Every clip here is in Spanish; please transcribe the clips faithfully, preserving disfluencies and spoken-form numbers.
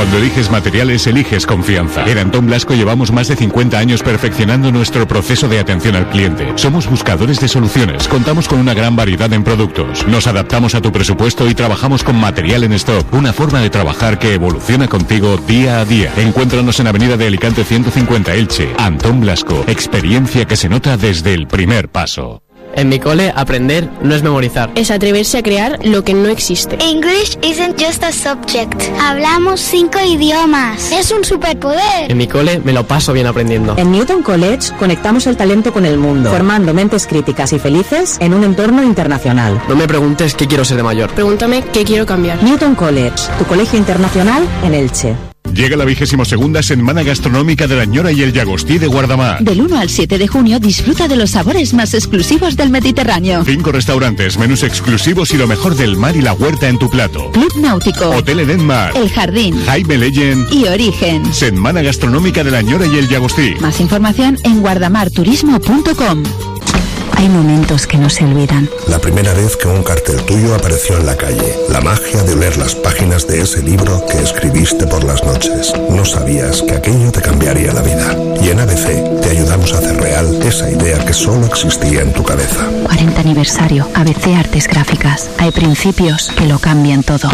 Cuando eliges materiales, eliges confianza. En Antón Blasco llevamos más de cincuenta años perfeccionando nuestro proceso de atención al cliente. Somos buscadores de soluciones. Contamos con una gran variedad en productos. Nos adaptamos a tu presupuesto y trabajamos con material en stock. Una forma de trabajar que evoluciona contigo día a día. Encuéntranos en Avenida de Alicante ciento cincuenta Elche. Antón Blasco. Experiencia que se nota desde el primer paso. En mi cole, aprender no es memorizar. Es atreverse a crear lo que no existe. English isn't just a subject. Hablamos cinco idiomas. Es un superpoder. En mi cole me lo paso bien aprendiendo. En Newton College conectamos el talento con el mundo, formando mentes críticas y felices en un entorno internacional. No me preguntes qué quiero ser de mayor. Pregúntame qué quiero cambiar. Newton College, tu colegio internacional en Elche. Llega la vigésimo segunda Semana Gastronómica de la Ñora y el Llagostí de Guardamar. Del uno al siete de junio disfruta de los sabores más exclusivos del Mediterráneo. Cinco restaurantes, menús exclusivos y lo mejor del mar y la huerta en tu plato. Club Náutico, Hotel Eden Mar, El Jardín, Jaime Legend y Origen. Semana Gastronómica de la Ñora y el Llagostí. Más información en guardamarturismo punto com. Hay momentos que no se olvidan. La primera vez que un cartel tuyo apareció en la calle. La magia de oler las páginas de ese libro que escribiste por las noches. No sabías que aquello te cambiaría la vida. Y en A B C te ayudamos a hacer real esa idea que solo existía en tu cabeza. cuarenta aniversario. A B C Artes Gráficas. Hay principios que lo cambian todo.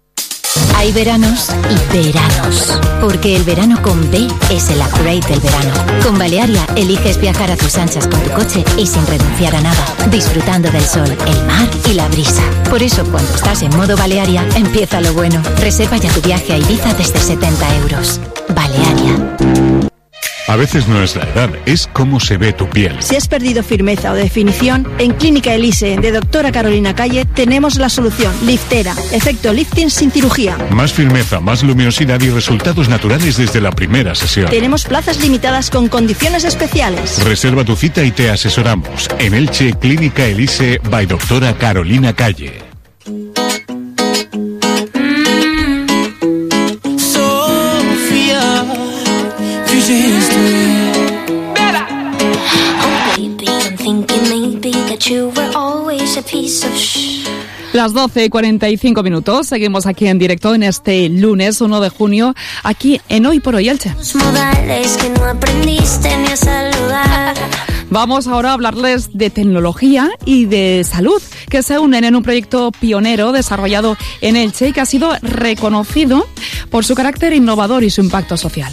Hay veranos y veranos, porque el verano con B es el upgrade del verano. Con Balearia eliges viajar a tus anchas con tu coche y sin renunciar a nada, disfrutando del sol, el mar y la brisa. Por eso, cuando estás en modo Balearia, empieza lo bueno. Reserva ya tu viaje a Ibiza desde setenta euros. Balearia. A veces no es la edad, es cómo se ve tu piel. Si has perdido firmeza o definición, en Clínica Elise de doctora Carolina Calle tenemos la solución. Liftera, efecto lifting sin cirugía. Más firmeza, más luminosidad y resultados naturales desde la primera sesión. Tenemos plazas limitadas con condiciones especiales. Reserva tu cita y te asesoramos. En Elche, Clínica Elise by doctora Carolina Calle. Las doce y cuarenta y cinco minutos, seguimos aquí en directo en este lunes uno de junio, aquí en Hoy por Hoy Elche. Vamos ahora a hablarles de tecnología y de salud, que se unen en un proyecto pionero desarrollado en Elche y que ha sido reconocido por su carácter innovador y su impacto social.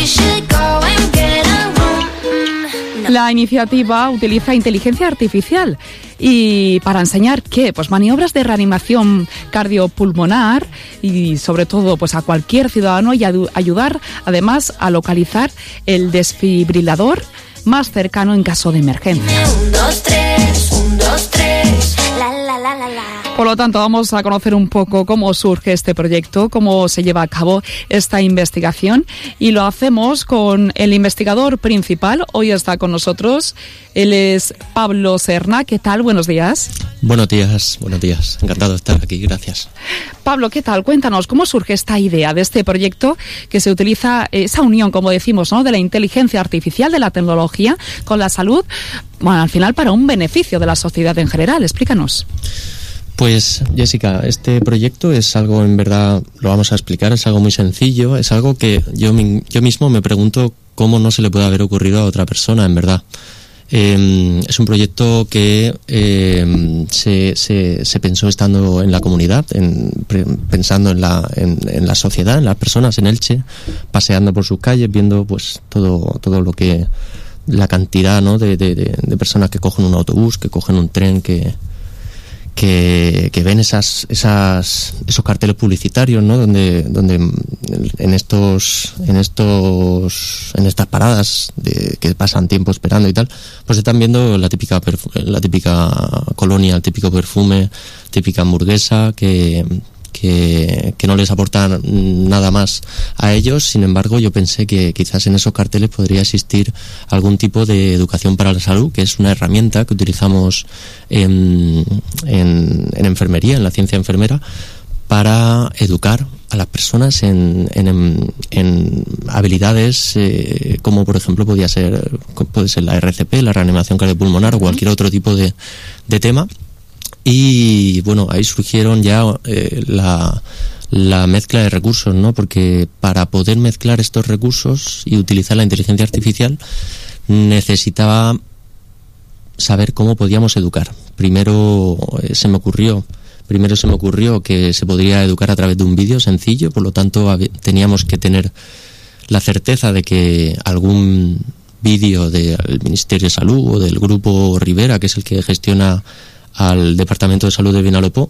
La iniciativa utiliza inteligencia artificial y para enseñar qué, pues maniobras de reanimación cardiopulmonar y sobre todo pues a cualquier ciudadano y a ayudar además a localizar el desfibrilador más cercano en caso de emergencia. Un, dos, tres, un, dos, tres, la, la, la, la, la. Por lo tanto, vamos a conocer un poco cómo surge este proyecto, cómo se lleva a cabo esta investigación y lo hacemos con el investigador principal. Hoy está con nosotros, él es Pablo Serna. ¿Qué tal? Buenos días. Buenos días, buenos días. Encantado de estar aquí, gracias. Pablo, ¿qué tal? Cuéntanos, ¿cómo surge esta idea de este proyecto que se utiliza, esa unión, como decimos, ¿no?, de la inteligencia artificial, de la tecnología con la salud, bueno, al final para un beneficio de la sociedad en general? Explícanos. Pues, Jessica, este proyecto es algo, en verdad, lo vamos a explicar, es algo muy sencillo, es algo que yo, yo mismo me pregunto cómo no se le puede haber ocurrido a otra persona, en verdad. Eh, es un proyecto que eh, se, se, se pensó estando en la comunidad, en, pensando en la, en, en la sociedad, en las personas, en Elche, paseando por sus calles, viendo pues todo, todo lo que, la cantidad, ¿no?, de, de, de, de personas que cogen un autobús, que cogen un tren, que... Que, que ven esas, esas, esos carteles publicitarios, ¿no?, donde, donde en estos, en estos, en estas paradas de, que pasan tiempo esperando y tal, pues están viendo la típica, la típica colonia, el típico perfume, típica hamburguesa que, que, que no les aporta nada más a ellos. Sin embargo, yo pensé que quizás en esos carteles podría existir algún tipo de educación para la salud, que es una herramienta que utilizamos en, en, en enfermería, en la ciencia enfermera, para educar a las personas en, en, en habilidades eh, como por ejemplo podía ser, puede ser la R C P, la reanimación cardiopulmonar o cualquier otro tipo de, de tema. Y bueno, ahí surgieron ya eh, la, la mezcla de recursos, ¿no? Porque para poder mezclar estos recursos y utilizar la inteligencia artificial necesitaba saber cómo podíamos educar. Primero eh, se me ocurrió primero se me ocurrió que se podría educar a través de un vídeo sencillo, por lo tanto teníamos que tener la certeza de que algún vídeo del Ministerio de Salud o del Grupo Rivera, que es el que gestiona al Departamento de Salud de Vinalopó,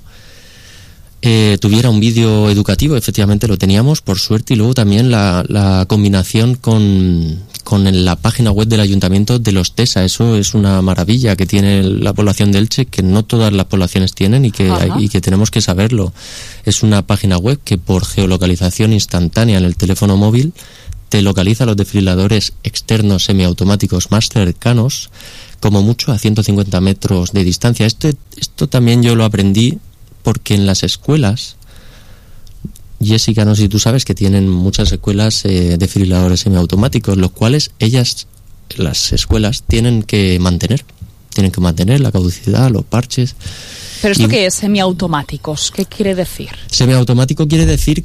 eh, tuviera un vídeo educativo. Efectivamente lo teníamos, por suerte, y luego también la, la combinación con, con la página web del Ayuntamiento de los TESA. Eso es una maravilla que tiene la población de Elche, que no todas las poblaciones tienen y que, hay, y que tenemos que saberlo. Es una página web que por geolocalización instantánea en el teléfono móvil te localiza los desfibriladores externos semiautomáticos más cercanos, como mucho a ciento cincuenta metros de distancia. Esto, esto también yo lo aprendí porque en las escuelas, Jessica, no sé si tú sabes que tienen muchas escuelas eh, desfibriladores semiautomáticos, los cuales ellas, las escuelas, tienen que mantener. Tienen que mantener la caducidad, los parches. ¿Pero esto y, qué es, semiautomáticos? ¿Qué quiere decir? Semiautomático quiere decir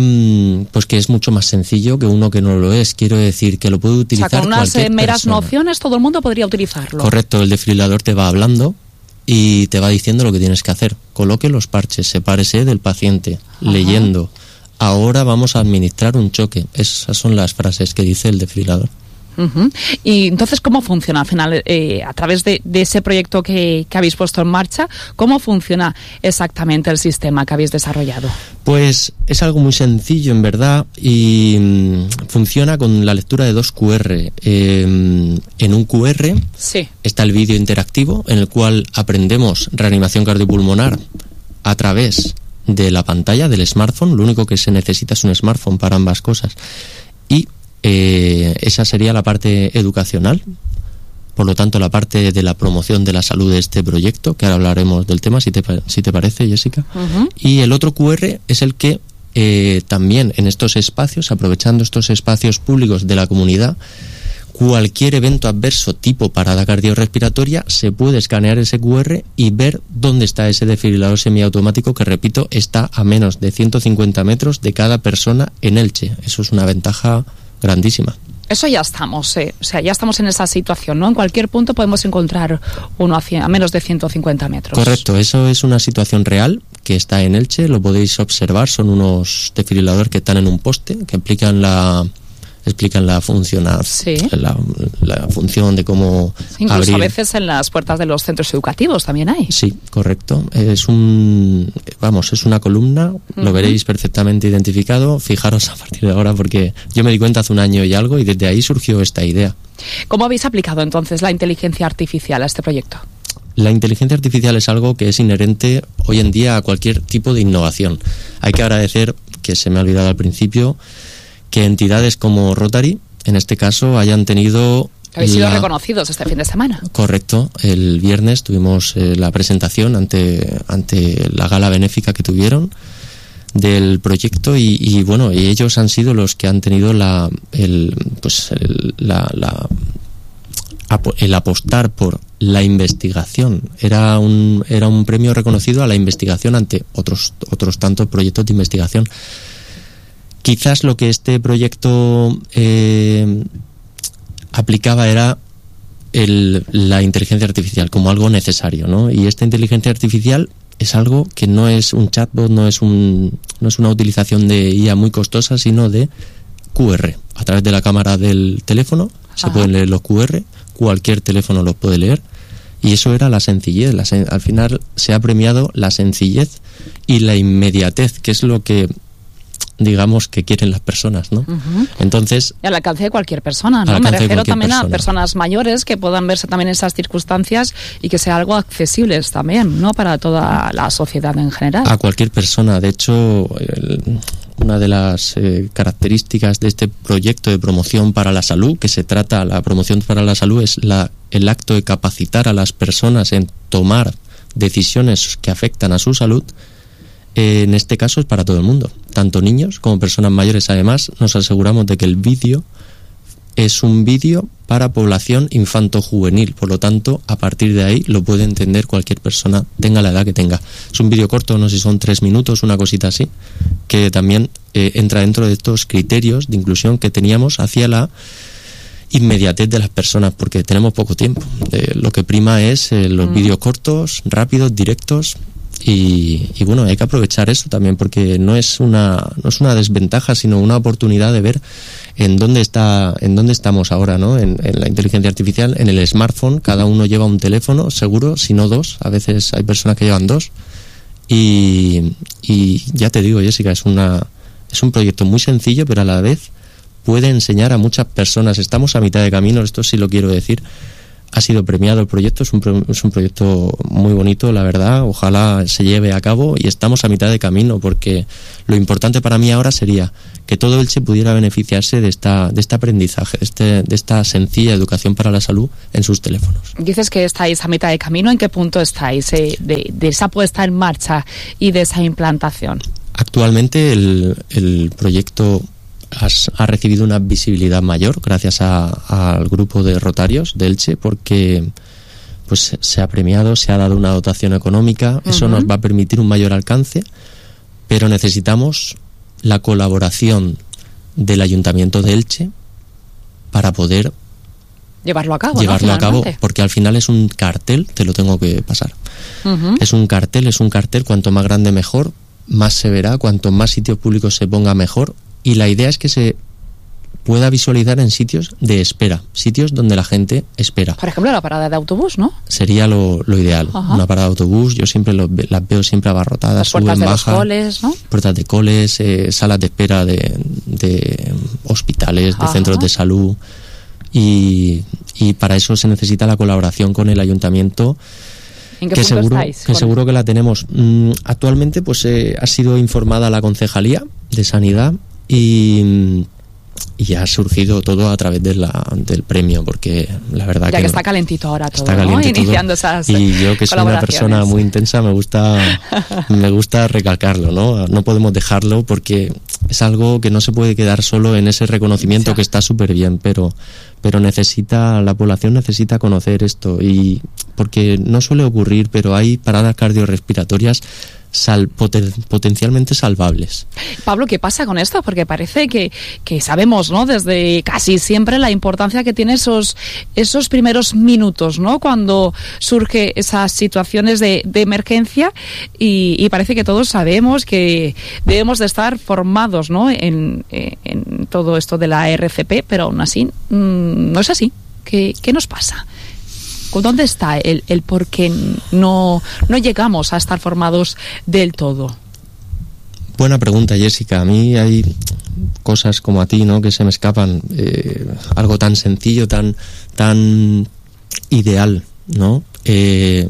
que pues que es mucho más sencillo que uno que no lo es. Quiero decir que lo puede utilizar cualquier persona. O sea, con unas meras persona. nociones todo el mundo podría utilizarlo. Correcto, el desfibrilador te va hablando y te va diciendo lo que tienes que hacer. Coloque los parches, sepárese del paciente, Ajá. leyendo. Ahora vamos a administrar un choque. Esas son las frases que dice el desfibrilador. Uh-huh. Y entonces, ¿cómo funciona al final, eh, a través de, de ese proyecto que, que habéis puesto en marcha? ¿Cómo funciona exactamente el sistema que habéis desarrollado? Pues es algo muy sencillo, en verdad, y mmm, funciona con la lectura de dos cu erre. Eh, en un cu erre sí. está el vídeo interactivo, en el cual aprendemos reanimación cardiopulmonar a través de la pantalla del smartphone. Lo único que se necesita es un smartphone para ambas cosas. Y Eh, esa sería la parte educacional, por lo tanto la parte de la promoción de la salud de este proyecto, que ahora hablaremos del tema, si te, si te parece, Jessica. Uh-huh. Y el otro cu erre es el que eh, también en estos espacios, aprovechando estos espacios públicos de la comunidad, cualquier evento adverso tipo parada cardiorrespiratoria, se puede escanear ese cu erre y ver dónde está ese desfibrilador semiautomático, que repito, está a menos de ciento cincuenta metros de cada persona en Elche. Eso es una ventaja grandísima. Eso ya estamos, eh. o sea, ya estamos en esa situación, ¿no? En cualquier punto podemos encontrar uno a, cien, a menos de ciento cincuenta metros. Correcto, eso es una situación real que está en Elche, lo podéis observar, son unos desfibriladores que están en un poste, que explican la explican la función sí. la, la función de cómo sí, incluso abrir. A veces en las puertas de los centros educativos también hay. Sí, correcto. Es un vamos, es una columna, uh-huh. lo veréis perfectamente identificado. Fijaros a partir de ahora, porque yo me di cuenta hace un año y algo y desde ahí surgió esta idea. ¿Cómo habéis aplicado entonces la inteligencia artificial a este proyecto? La inteligencia artificial es algo que es inherente hoy en día a cualquier tipo de innovación. Hay que agradecer, que se me ha olvidado al principio, que entidades como Rotary, en este caso, hayan tenido... Habéis sido la... reconocidos este fin de semana. Correcto. El viernes tuvimos eh, la presentación ante, ante la gala benéfica que tuvieron del proyecto y, y bueno, y ellos han sido los que han tenido la el pues el, la, la el apostar por la investigación. Era un era un premio reconocido a la investigación ante otros otros tantos proyectos de investigación. Quizás lo que este proyecto eh, aplicaba era el, la inteligencia artificial como algo necesario, ¿no? Y esta inteligencia artificial es algo que no es un chatbot, no es un no es una utilización de I A muy costosa, sino de cu erre. A través de la cámara del teléfono Ajá. se pueden leer los cu erre, cualquier teléfono los puede leer, y eso era la sencillez. La sen- al final se ha premiado la sencillez y la inmediatez, que es lo que digamos que quieren las personas, ¿no? Uh-huh. Entonces, y al alcance de cualquier persona, ¿no? Me refiero también persona. a personas mayores que puedan verse también en esas circunstancias y que sea algo accesible también, ¿no? Para toda la sociedad en general. A cualquier persona. De hecho, el, una de las eh, características de este proyecto de promoción para la salud, que se trata, la promoción para la salud es la, el acto de capacitar a las personas en tomar decisiones que afectan a su salud. Eh, en este caso es para todo el mundo, tanto niños como personas mayores. Además, nos aseguramos de que el vídeo es un vídeo para población infanto-juvenil, por lo tanto, a partir de ahí lo puede entender cualquier persona, tenga la edad que tenga. Es un vídeo corto, no sé si son tres minutos, una cosita así, que también eh, entra dentro de estos criterios de inclusión que teníamos hacia la inmediatez de las personas, porque tenemos poco tiempo. Eh, lo que prima es eh, los mm. vídeos cortos, rápidos, directos. Y, y bueno, hay que aprovechar eso también, porque no es una no es una desventaja, sino una oportunidad de ver en dónde está en dónde estamos ahora, ¿no? En, en la inteligencia artificial, en el smartphone, cada uno lleva un teléfono, seguro, si no dos. A veces hay personas que llevan dos. Y, y ya te digo, Jessica, es una es un proyecto muy sencillo, pero a la vez puede enseñar a muchas personas. Estamos a mitad de camino, esto sí lo quiero decir. Ha sido premiado el proyecto, es un, pro, es un proyecto muy bonito, la verdad, ojalá se lleve a cabo, y estamos a mitad de camino, porque lo importante para mí ahora sería que todo Elche pudiera beneficiarse de esta de este aprendizaje, de, este, de esta sencilla educación para la salud en sus teléfonos. Dices que estáis a mitad de camino, ¿en qué punto estáis eh, de, de esa puesta en marcha y de esa implantación? Actualmente el, el proyecto Has, ha recibido una visibilidad mayor gracias a, a, al grupo de Rotarios de Elche, porque pues se ha premiado, se ha dado una dotación económica. Uh-huh. Eso nos va a permitir un mayor alcance, pero necesitamos la colaboración del Ayuntamiento de Elche para poder llevarlo a cabo, llevarlo ¿no? a cabo, porque al final es un cartel, te lo tengo que pasar. Uh-huh. Es un cartel, es un cartel, cuanto más grande mejor, más se verá, cuanto más sitios públicos se ponga mejor. Y la idea es que se pueda visualizar en sitios de espera, sitios donde la gente espera. Por ejemplo, la parada de autobús, ¿no? Sería lo, lo ideal. Ajá. Una parada de autobús, yo siempre lo, las veo siempre abarrotadas, las puertas suben, de bajan. Los coles, ¿no? Puertas de coles, eh, salas de espera de, de hospitales, de Ajá. centros de salud. Y, y para eso se necesita la colaboración con el ayuntamiento. ¿En qué que punto seguro, estáis? Que seguro que la tenemos. Mm, actualmente pues eh, ha sido informada la Concejalía de Sanidad. Y, y ha surgido todo a través de la, del premio, porque la verdad ya que, que no, está calentito ahora todo, está caliente ¿no? todo. Iniciando esas y yo, que soy una persona muy intensa, me gusta me gusta recalcarlo, ¿no? No podemos dejarlo, porque es algo que no se puede quedar solo en ese reconocimiento, o sea, que está súper bien, pero pero necesita, la población necesita conocer esto, y porque no suele ocurrir, pero hay paradas cardiorrespiratorias Sal, poten, potencialmente salvables. Pablo, ¿qué pasa con esto? Porque parece que, que sabemos, ¿no?, desde casi siempre la importancia que tiene esos, esos primeros minutos, ¿no?, cuando surge esas situaciones de, de emergencia, y, y parece que todos sabemos que debemos de estar formados, ¿no?, en, en todo esto de la R C P, pero aún así mmm, no es así. ¿Qué, qué nos pasa? ¿Dónde está el, el por qué no, no llegamos a estar formados del todo? Buena pregunta, Jessica. A mí hay cosas como a ti, ¿no?, que se me escapan. Eh, algo tan sencillo, tan, tan ideal, ¿no? Eh,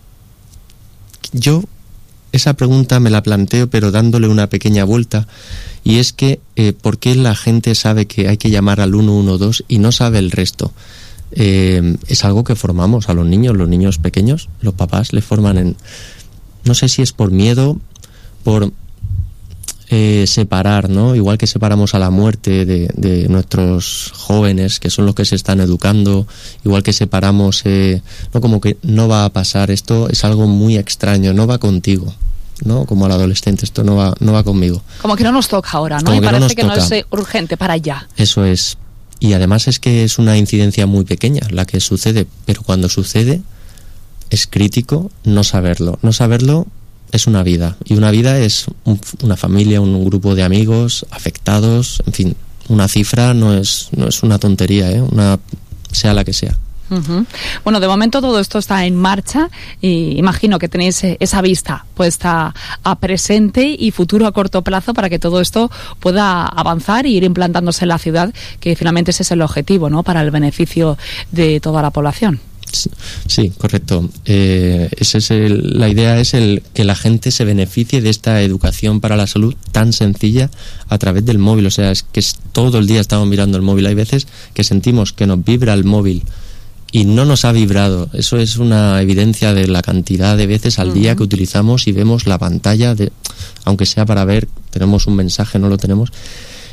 yo esa pregunta me la planteo, pero dándole una pequeña vuelta, y es que eh, ¿por qué la gente sabe que hay que llamar al uno uno dos y no sabe el resto? Eh, es algo que formamos a los niños, los niños pequeños, los papás les forman en, no sé si es por miedo, por eh, separar, ¿no? Igual que separamos a la muerte de, de nuestros jóvenes, que son los que se están educando, igual que separamos, eh, no, como que no va a pasar, esto es algo muy extraño, no va contigo, ¿no? Como al adolescente, esto no va, no va conmigo. Como que no nos toca ahora, ¿no? Como y que parece no que toca. no es urgente para allá. Eso es. Y además es que es una incidencia muy pequeña la que sucede, pero cuando sucede es crítico no saberlo. No saberlo es una vida, y una vida es un, una familia, un grupo de amigos afectados, en fin, una cifra no es no es una tontería, ¿eh? Una, sea la que sea. Uh-huh. Bueno, de momento todo esto está en marcha, y imagino que tenéis esa vista puesta a presente y futuro a corto plazo para que todo esto pueda avanzar e ir implantándose en la ciudad, que finalmente ese es el objetivo, ¿no?, para el beneficio de toda la población. Sí, correcto. Eh, ese es el, la idea es el que la gente se beneficie de esta educación para la salud tan sencilla a través del móvil. O sea, es que es, todo el día estamos mirando el móvil. Hay veces que sentimos que nos vibra el móvil y no nos ha vibrado. Eso es una evidencia de la cantidad de veces al uh-huh. día que utilizamos y vemos la pantalla, de, aunque sea para ver, tenemos un mensaje, no lo tenemos.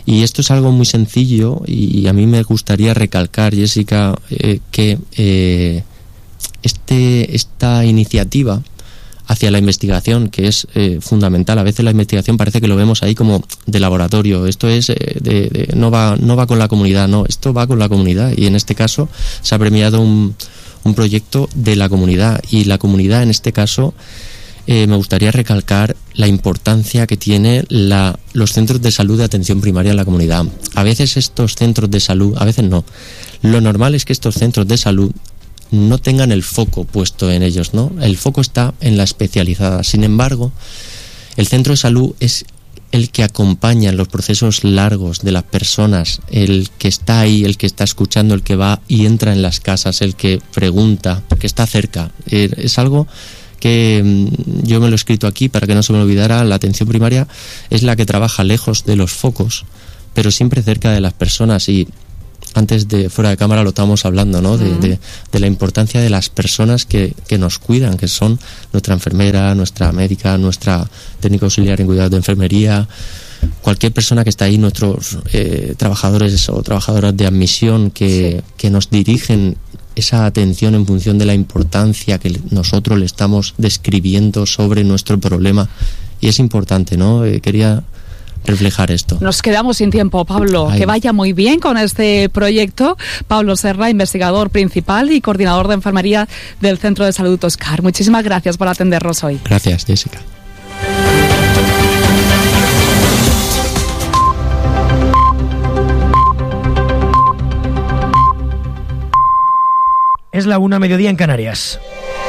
Y esto es algo muy sencillo y a mí me gustaría recalcar, Jessica, eh, que eh, este, esta iniciativa hacia la investigación, que es eh, fundamental. A veces la investigación parece que lo vemos ahí como de laboratorio. Esto es eh, de, de, no va no va con la comunidad, no, esto va con la comunidad. Y en este caso se ha premiado un, un proyecto de la comunidad. Y la comunidad, en este caso, eh, me gustaría recalcar la importancia que tiene la, los centros de salud de atención primaria en la comunidad. A veces estos centros de salud, a veces no. Lo normal es que estos centros de salud no tengan el foco puesto en ellos, ¿no? El foco está en la especializada. Sin embargo, el centro de salud es el que acompaña en los procesos largos de las personas, el que está ahí, el que está escuchando, el que va y entra en las casas, el que pregunta, que está cerca. Eh, es algo que yo me lo he escrito aquí para que no se me olvidara. La atención primaria es la que trabaja lejos de los focos, pero siempre cerca de las personas. Y antes de fuera de cámara lo estábamos hablando, ¿no? De, de, de la importancia de las personas que, que nos cuidan, que son nuestra enfermera, nuestra médica, nuestra técnica auxiliar en cuidados de enfermería, cualquier persona que está ahí, nuestros eh, trabajadores o trabajadoras de admisión que, sí. que nos dirigen esa atención en función de la importancia que nosotros le estamos describiendo sobre nuestro problema. Y es importante, ¿no? Eh, quería reflejar esto. Nos quedamos sin tiempo, Pablo. Ay. Que vaya muy bien con este proyecto. Pablo Serra, investigador principal y coordinador de enfermería del Centro de Salud Toscar. Muchísimas gracias por atendernos hoy. Gracias, Jessica. Es la una, mediodía en Canarias.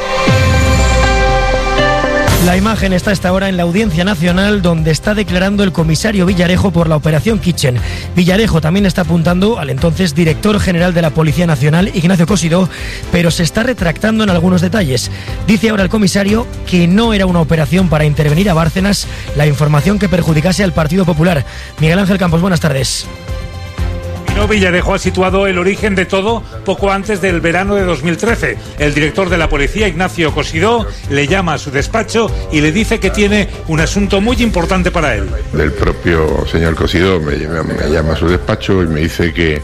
La imagen está a esta hora en la Audiencia Nacional, donde está declarando el comisario Villarejo por la Operación Kitchen. Villarejo también está apuntando al entonces director general de la Policía Nacional, Ignacio Cosidó, pero se está retractando en algunos detalles. Dice ahora el comisario que no era una operación para intervenir a Bárcenas la información que perjudicase al Partido Popular. Miguel Ángel Campos, buenas tardes. Villarejo ha situado el origen de todo poco antes del verano de dos mil trece. El director de la policía, Ignacio Cosidó, le llama a su despacho y le dice que tiene un asunto muy importante para él. El propio señor Cosidó me, me llama a su despacho y me dice que,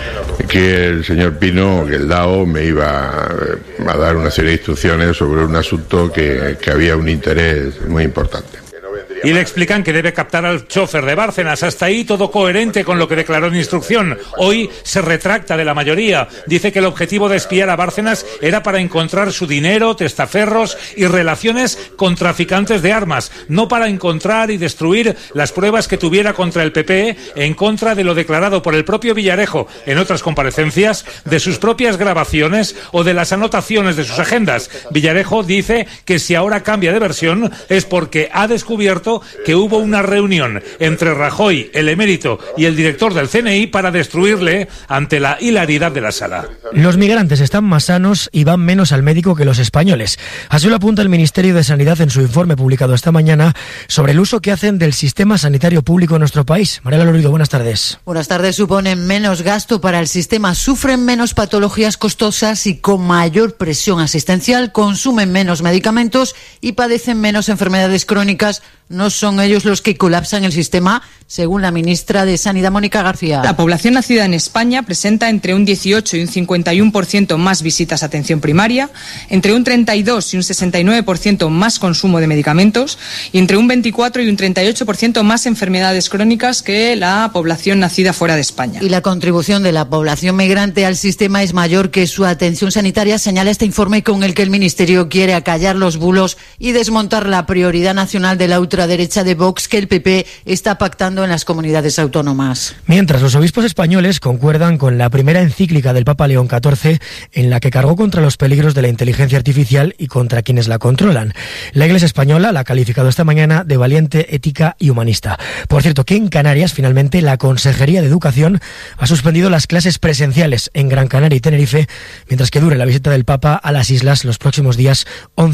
que el señor Pino, que el D A O, me iba a dar una serie de instrucciones sobre un asunto que, que había un interés muy importante. Y le explican que debe captar al chofer de Bárcenas. Hasta ahí todo coherente con lo que declaró en instrucción. Hoy se retracta de la mayoría. Dice que el objetivo de espiar a Bárcenas era para encontrar su dinero, testaferros y relaciones con traficantes de armas, no para encontrar y destruir las pruebas que tuviera contra el P P, en contra de lo declarado por el propio Villarejo en otras comparecencias, de sus propias grabaciones o de las anotaciones de sus agendas. Villarejo dice que si ahora cambia de versión es porque ha descubierto que hubo una reunión entre Rajoy, el emérito y el director del C N I para destruirle ante la hilaridad de la sala. Los migrantes están más sanos y van menos al médico que los españoles. Así lo apunta el Ministerio de Sanidad en su informe publicado esta mañana sobre el uso que hacen del sistema sanitario público en nuestro país. Mariela Lorido, buenas tardes. Buenas tardes. Suponen menos gasto para el sistema, sufren menos patologías costosas y con mayor presión asistencial, consumen menos medicamentos y padecen menos enfermedades crónicas. No son ellos los que colapsan el sistema, según la ministra de Sanidad, Mónica García. La población nacida en España presenta entre un dieciocho y un cincuenta y uno por ciento más visitas a atención primaria, entre un treinta y dos y un sesenta y nueve por ciento más consumo de medicamentos y entre un veinticuatro y un treinta y ocho por ciento más enfermedades crónicas que la población nacida fuera de España. Y la contribución de la población migrante al sistema es mayor que su atención sanitaria, señala este informe con el que el Ministerio quiere acallar los bulos y desmontar la prioridad nacional de la ultraderecha de Vox que el P P está pactando en las comunidades autónomas. Mientras los obispos españoles concuerdan con la primera encíclica del Papa León catorce, en la que cargó contra los peligros de la inteligencia artificial y contra quienes la controlan. La Iglesia española la ha calificado esta mañana de valiente, ética y humanista. Por cierto, que en Canarias, finalmente, la Consejería de Educación ha suspendido las clases presenciales en Gran Canaria y Tenerife, mientras que dure la visita del Papa a las islas los próximos días once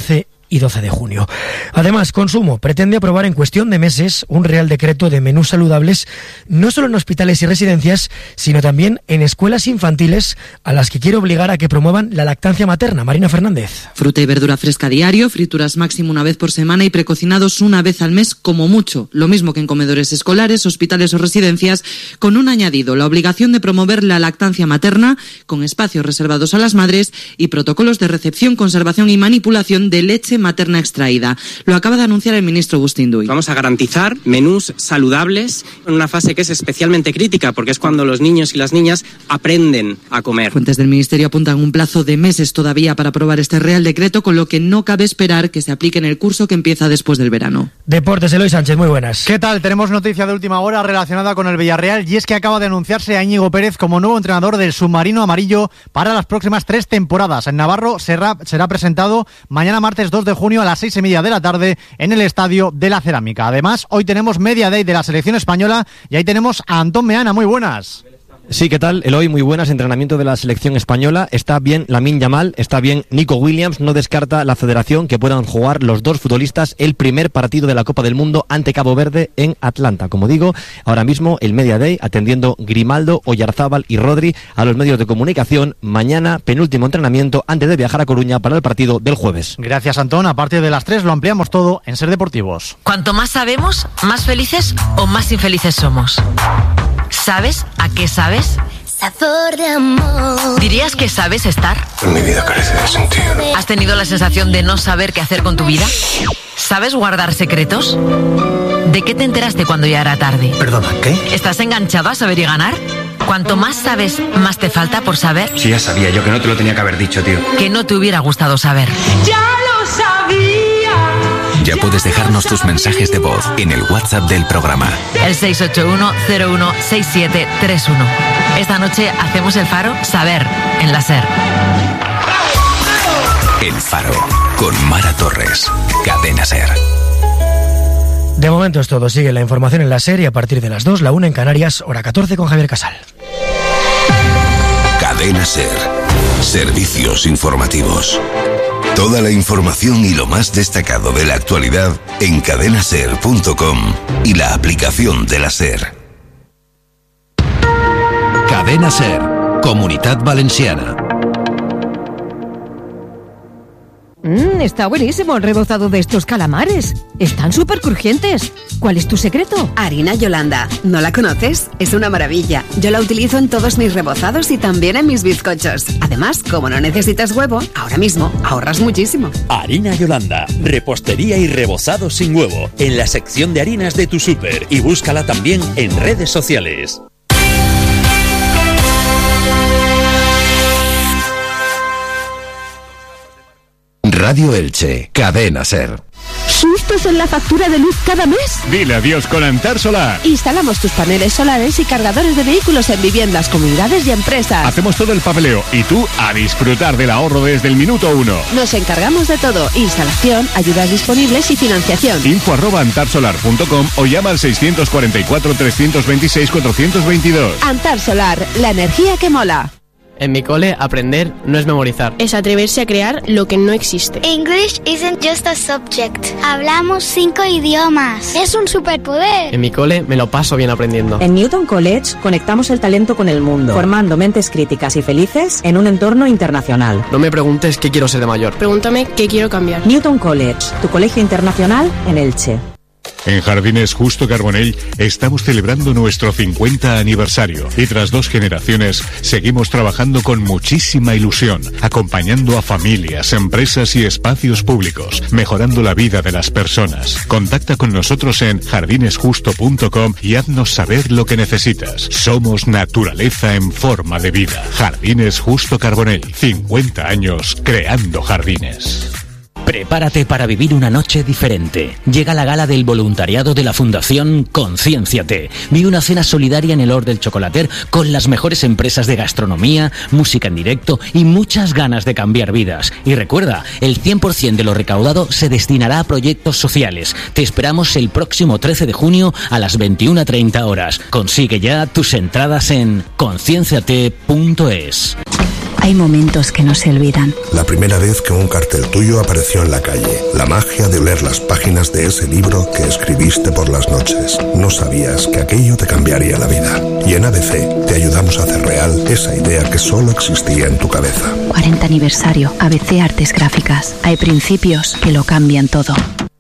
y doce de junio. Además, Consumo pretende aprobar en cuestión de meses un Real Decreto de menús saludables, no solo en hospitales y residencias, sino también en escuelas infantiles, a las que quiere obligar a que promuevan la lactancia materna. Marina Fernández. Fruta y verdura fresca a diario, frituras máximo una vez por semana y precocinados una vez al mes como mucho. Lo mismo que en comedores escolares, hospitales o residencias, con un añadido, la obligación de promover la lactancia materna con espacios reservados a las madres y protocolos de recepción, conservación y manipulación de leche materna extraída. Lo acaba de anunciar el ministro Bustinduy. Vamos a garantizar menús saludables en una fase que es especialmente crítica, porque es cuando los niños y las niñas aprenden a comer. Fuentes del ministerio apuntan un plazo de meses todavía para aprobar este Real Decreto, con lo que no cabe esperar que se aplique en el curso que empieza después del verano. Deportes, Eloy Sánchez, muy buenas. ¿Qué tal? Tenemos noticia de última hora relacionada con el Villarreal, y es que acaba de anunciarse a Íñigo Pérez como nuevo entrenador del submarino amarillo para las próximas tres temporadas. En Navarro será, será presentado mañana martes dos de junio a las seis y media de la tarde en el Estadio de la Cerámica. Además, hoy tenemos Media Day de la selección española y ahí tenemos a Antón Meana. Muy buenas. Sí, ¿qué tal? Eloy, muy buenas. Entrenamiento de la selección española. Está bien Lamine Yamal, está bien Nico Williams. No descarta la federación que puedan jugar los dos futbolistas el primer partido de la Copa del Mundo ante Cabo Verde en Atlanta. Como digo, ahora mismo el Media Day atendiendo Grimaldo, Oyarzábal y Rodri a los medios de comunicación. Mañana, penúltimo entrenamiento antes de viajar a Coruña para el partido del jueves. Gracias, Antón. A partir de las tres lo ampliamos todo en Ser Deportivos. Cuanto más sabemos, más felices o más infelices somos. ¿Sabes a qué sabes? Sabor de amor. ¿Dirías que sabes estar? Mi vida carece de sentido. ¿Has tenido la sensación de no saber qué hacer con tu vida? ¿Sabes guardar secretos? ¿De qué te enteraste cuando ya era tarde? ¿Perdona, qué? ¿Estás enganchado a saber y ganar? Cuanto más sabes, más te falta por saber. Sí, ya sabía yo que no te lo tenía que haber dicho, tío. Que no te hubiera gustado saber. ¡Ya lo sabía! Ya puedes dejarnos tus mensajes de voz en el WhatsApp del programa. El seis ocho uno cero uno seis siete tres uno. Esta noche hacemos el Faro Saber en la SER. El Faro con Mara Torres. Cadena SER. De momento es todo. Sigue la información en la SER y a partir de las dos, la una en Canarias, hora catorce con Javier Casal. Cadena SER. Servicios informativos. Toda la información y lo más destacado de la actualidad en cadena ser punto com y la aplicación de la SER. Cadena SER, Comunitat Valenciana. Mmm, está buenísimo el rebozado de estos calamares. Están súper crujientes. ¿Cuál es tu secreto? Harina Yolanda. ¿No la conoces? Es una maravilla. Yo la utilizo en todos mis rebozados y también en mis bizcochos. Además, como no necesitas huevo, ahora mismo ahorras muchísimo. Harina Yolanda. Repostería y rebozado sin huevo. En la sección de harinas de tu súper. Y búscala también en redes sociales. Radio Elche, Cadena SER. ¿Sustos en la factura de luz cada mes? Dile adiós con Antar Solar. Instalamos tus paneles solares y cargadores de vehículos en viviendas, comunidades y empresas. Hacemos todo el papeleo y tú a disfrutar del ahorro desde el minuto uno. Nos encargamos de todo: instalación, ayudas disponibles y financiación. Info arroba antarsolar punto com o llama al seiscientos cuarenta y cuatro, trescientos veintiséis, cuatrocientos veintidós. Antar Solar, la energía que mola. En mi cole, aprender no es memorizar. Es atreverse a crear lo que no existe. English isn't just a subject. Hablamos cinco idiomas. Es un superpoder. En mi cole me lo paso bien aprendiendo. En Newton College conectamos el talento con el mundo, formando mentes críticas y felices en un entorno internacional. No me preguntes qué quiero ser de mayor. Pregúntame qué quiero cambiar. Newton College, tu colegio internacional en Elche. En Jardines Justo Carbonell estamos celebrando nuestro cincuenta aniversario y tras dos generaciones seguimos trabajando con muchísima ilusión, acompañando a familias, empresas y espacios públicos, mejorando la vida de las personas. Contacta con nosotros en jardines justo punto com y haznos saber lo que necesitas. Somos naturaleza en forma de vida. Jardines Justo Carbonell, cincuenta años creando jardines. Prepárate para vivir una noche diferente. Llega la gala del voluntariado de la Fundación Conciénciate. Vive una cena solidaria en el Hort del Chocolater con las mejores empresas de gastronomía, música en directo y muchas ganas de cambiar vidas. Y recuerda, el cien por ciento de lo recaudado se destinará a proyectos sociales. Te esperamos el próximo trece de junio a las veintiuna treinta horas. Consigue ya tus entradas en concienciate punto es. Hay momentos que no se olvidan. La primera vez que un cartel tuyo apareció en la calle. La magia de oler las páginas de ese libro que escribiste por las noches. No sabías que aquello te cambiaría la vida. Y en A B C te ayudamos a hacer real esa idea que solo existía en tu cabeza. cuarenta aniversario. A B C Artes Gráficas. Hay principios que lo cambian todo.